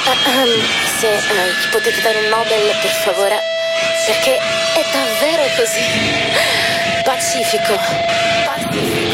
Se gli potete dare un Nobel, per favore, perché è davvero così pacifico. Pacifico.